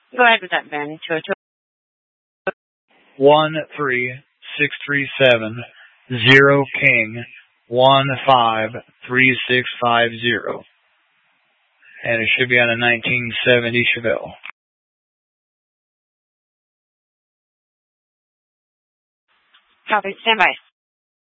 Go ahead with that, Ben. 13637 King 153650. And it should be on a 1970 Chevelle. Copy. Stand by.